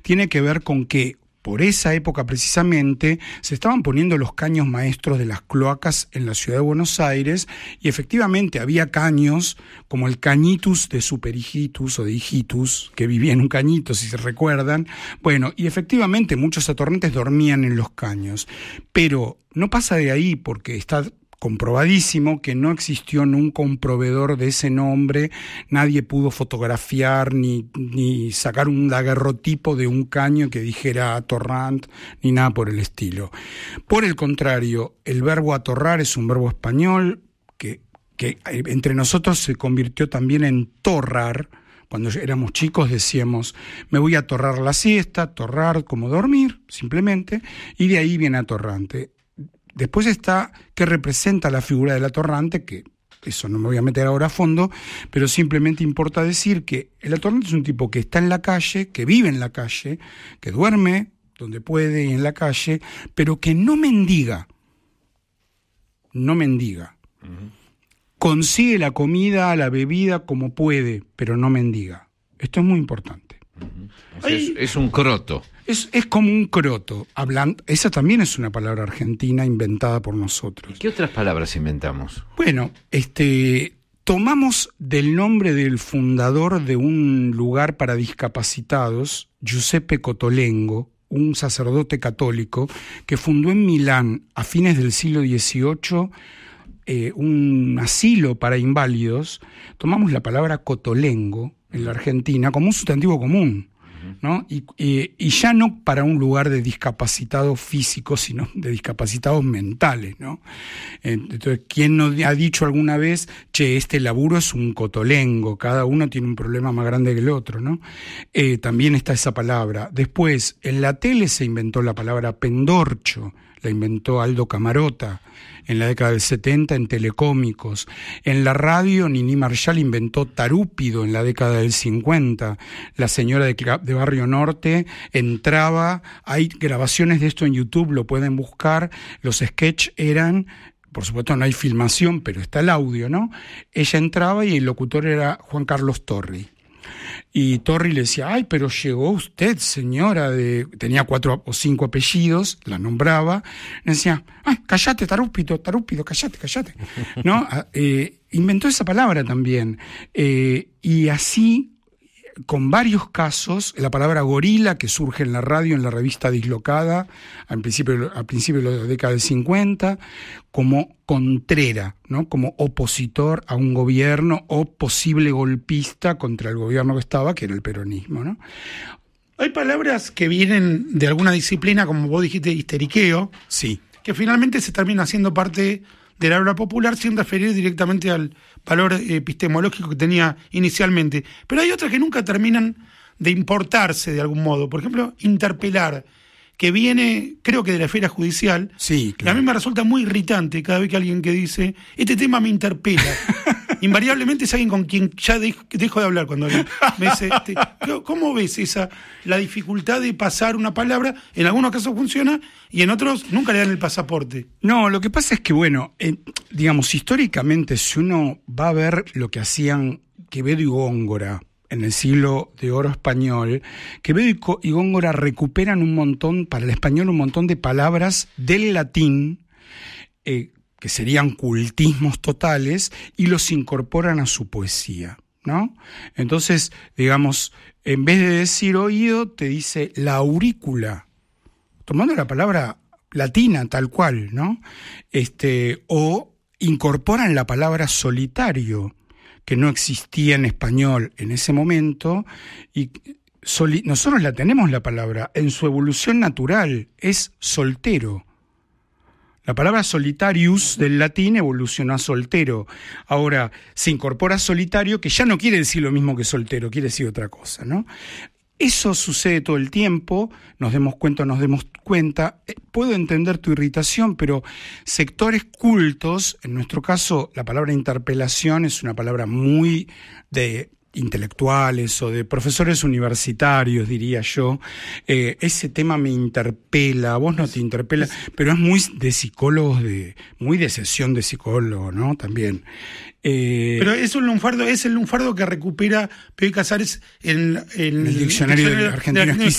tiene que ver con que por esa época precisamente se estaban poniendo los caños maestros de las cloacas en la ciudad de Buenos Aires y efectivamente había caños como el cañitus de Superhijitus o de Hijitus, que vivía en un cañito, si se recuerdan. Bueno, y efectivamente muchos atorrantes dormían en los caños, pero no pasa de ahí porque está comprobadísimo que no existió nunca un proveedor de ese nombre, nadie pudo fotografiar ni sacar un daguerrotipo de un caño que dijera atorrant, ni nada por el estilo. Por el contrario, el verbo atorrar es un verbo español que entre nosotros se convirtió también en torrar. Cuando éramos chicos decíamos, me voy a torrar la siesta, torrar como dormir, simplemente, y de ahí viene atorrante. Después está qué representa la figura del atorrante, que eso no me voy a meter ahora a fondo, pero simplemente importa decir que el atorrante es un tipo que está en la calle, que vive en la calle, que duerme donde puede y en la calle, pero que no mendiga. No mendiga. Uh-huh. Consigue la comida, la bebida como puede, pero no mendiga. Esto es muy importante. Uh-huh. O sea, es un croto. Es como un croto. Esa también es una palabra argentina inventada por nosotros. ¿Y qué otras palabras inventamos? Bueno, tomamos del nombre del fundador de un lugar para discapacitados, Giuseppe Cotolengo, un sacerdote católico que fundó en Milán a fines del siglo XVIII un asilo para inválidos. Tomamos la palabra cotolengo en la Argentina como un sustantivo común, ¿no? Y ya no para un lugar de discapacitados físicos, sino de discapacitados mentales, ¿no? Entonces, ¿quién nos ha dicho alguna vez, este laburo es un cotolengo, cada uno tiene un problema más grande que el otro, ¿no? También está esa palabra. Después, en la tele se inventó la palabra pendorcho, la inventó Aldo Camarota en la década del 70 en Telecómicos. En la radio, Nini Marshall inventó tarúpido en la década del 50. La señora de Barrio Norte entraba, hay grabaciones de esto en YouTube, lo pueden buscar, los sketches eran, por supuesto no hay filmación, pero está el audio, ¿no? Ella entraba y el locutor era Juan Carlos Torri. Y Torri le decía, ay, pero llegó usted, señora, tenía 4 o 5 apellidos, la nombraba, le decía, ay, cállate, tarúpido, cállate, ¿no? Inventó esa palabra también. Y así, con varios casos, la palabra gorila, que surge en la radio, en la revista Dislocada, al principio de la década del 50, como contrera, ¿no? Como opositor a un gobierno o posible golpista contra el gobierno que estaba, que era el peronismo, ¿no? Hay palabras que vienen de alguna disciplina, como vos dijiste, histeriqueo, sí, que finalmente se termina haciendo parte del habla popular sin referir directamente al valor epistemológico que tenía inicialmente. Pero hay otras que nunca terminan de importarse de algún modo. Por ejemplo, interpelar, que viene, creo que de la esfera judicial. Sí, claro. Y a mí me resulta muy irritante cada vez que alguien que dice, este tema me interpela. Invariablemente es alguien con quien ya dejo de hablar cuando alguien me dice, ¿cómo ves la dificultad de pasar una palabra? En algunos casos funciona y en otros nunca le dan el pasaporte. No, lo que pasa es que, bueno, digamos, históricamente, si uno va a ver lo que hacían Quevedo y Góngora en el siglo de oro español, Quevedo y Góngora recuperan para el español un montón de palabras del latín, que serían cultismos totales, y los incorporan a su poesía, ¿no? Entonces, digamos, en vez de decir oído, te dice la aurícula, tomando la palabra latina tal cual, ¿no? O incorporan la palabra solitario, que no existía en español en ese momento, y nosotros la tenemos la palabra, en su evolución natural, es soltero. La palabra solitarius del latín evolucionó a soltero. Ahora se incorpora solitario, que ya no quiere decir lo mismo que soltero, quiere decir otra cosa, ¿no? Eso sucede todo el tiempo, nos demos cuenta. Puedo entender tu irritación, pero sectores cultos, en nuestro caso la palabra interpelación es una palabra muy de intelectuales o de profesores universitarios, diría yo. Ese tema me interpela, a vos no te interpela, pero es muy de psicólogos, muy de sesión de psicólogo, ¿no? También. Pero es el lunfardo que recupera P. Casares en el diccionario de argentino